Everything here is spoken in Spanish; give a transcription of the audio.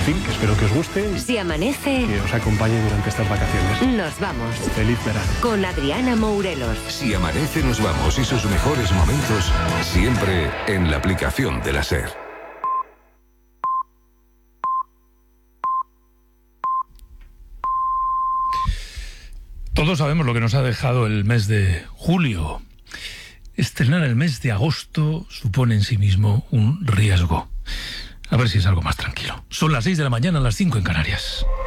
fin, que espero que os guste. Si amanece, Que os acompañe durante estas vacaciones. nos vamos. Feliz verano. Con Adriana Mourelos. Si amanece, nos vamos y sus mejores momentos siempre en la aplicación de la SER. Todos sabemos lo que nos ha dejado el mes de julio. Estrenar el mes de agosto supone en sí mismo un riesgo. A ver si es algo más tranquilo. Son las 6 de la mañana, las 5 en Canarias.